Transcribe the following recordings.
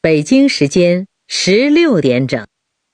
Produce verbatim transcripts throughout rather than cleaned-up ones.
北京时间十六点整。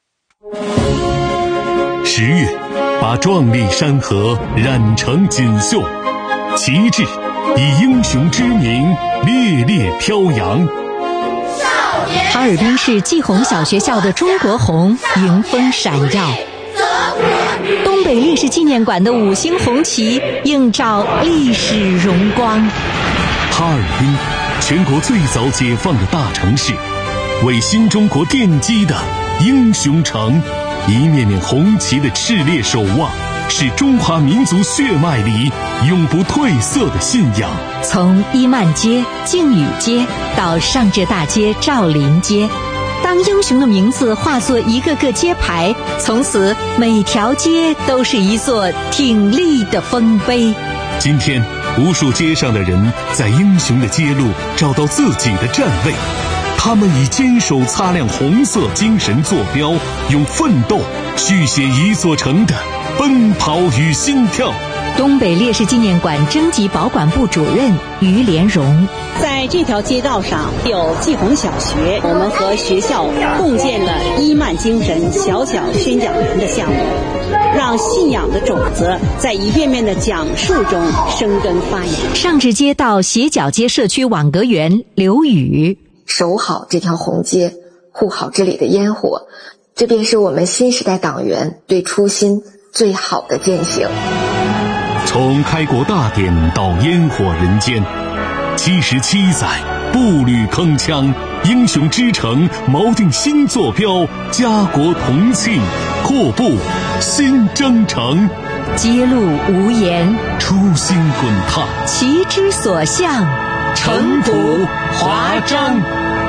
十月，把壮丽山河染成锦绣，旗帜以英雄之名烈烈飘扬。 哈尔滨市季红小学校的中国红迎风闪耀，东北烈士纪念馆的五星红旗映照历史荣光。 哈尔滨，全国最早解放的大城市，为新中国奠基的英雄城，一面面红旗的炽烈守望，是中华民族血脉里永不褪色的信仰。 从伊曼街、靖宇街到上浙大街、赵林街，当英雄的名字化作一个个街牌，从此每条街都是一座挺立的丰碑。 今天，无数街上的人在英雄的街路找到自己的站位，他们以坚守擦亮红色精神坐标，用奋斗续写一座城的奔跑与心跳。 东北烈士纪念馆征集保管部主任于连荣， 在这条街道上有季红小学，我们和学校共建了伊曼精神小小宣讲员的项目，让信仰的种子在一遍遍的讲述中生根发芽。 上至街道斜角街社区网格员刘宇， 守好这条红街，护好这里的烟火，这便是我们新时代党员对初心最好的践行。 从开国大典到烟火人间，七十七载步履铿锵，英雄之城锚定新坐标，家国同庆，阔步新征程。 街路无言， 初心滚烫， 旗之所向， 城府华章。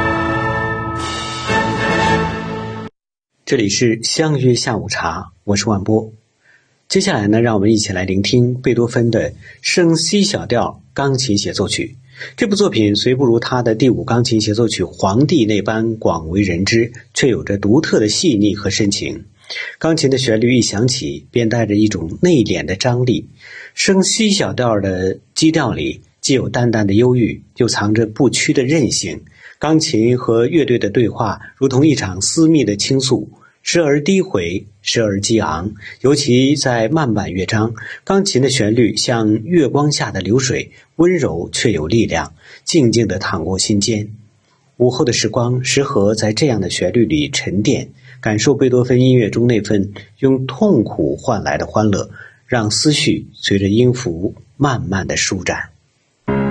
这里是相约下午茶，我是万波。接下来呢，让我们一起来聆听贝多芬的圣西小调钢琴协奏曲。这部作品虽不如他的第五钢琴协奏曲《皇帝》那般广为人知，却有着独特的细腻和深情。钢琴的旋律一响起，便带着一种内敛的张力。圣西小调的基调里既有淡淡的忧郁，又藏着不屈的韧性。钢琴和乐队的对话如同一场私密的倾诉，时而低回，时而激昂，尤其在慢板乐章，钢琴的旋律像月光下的流水，温柔却有力量，静静地淌过心间。午后的时光适合在这样的旋律里沉淀，感受贝多芬音乐中那份用痛苦换来的欢乐，让思绪随着音符慢慢地舒展。